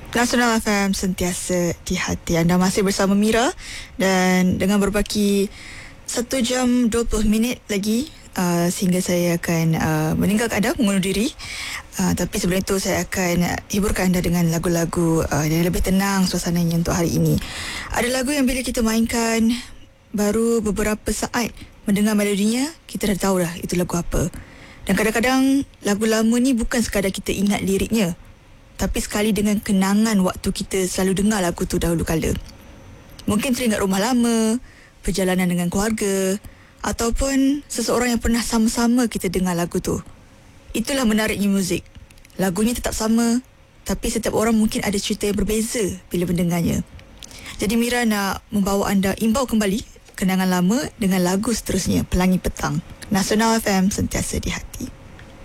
Nasional FM sentiasa di hati. Anda masih bersama Mira dan dengan berbaki 1 jam 20 minit lagi sehingga saya akan meninggalkan anda, mengundur diri. Tapi sebelum itu saya akan hiburkan anda dengan lagu-lagu yang lebih tenang suasananya untuk hari ini. Ada lagu yang bila kita mainkan baru beberapa saat mendengar melodinya, kita dah tahu dah itu lagu apa. Dan kadang-kadang lagu lama ni bukan sekadar kita ingat liriknya, tapi sekali dengan kenangan waktu kita selalu dengar lagu tu dahulu kala. Mungkin teringat rumah lama, perjalanan dengan keluarga, ataupun seseorang yang pernah sama-sama kita dengar lagu tu. Itulah menariknya muzik. Lagunya tetap sama, tapi setiap orang mungkin ada cerita yang berbeza bila mendengarnya. Jadi Mira nak membawa anda imbau kembali kenangan lama dengan lagu seterusnya, Pelangi Petang. Nasional FM sentiasa di hati.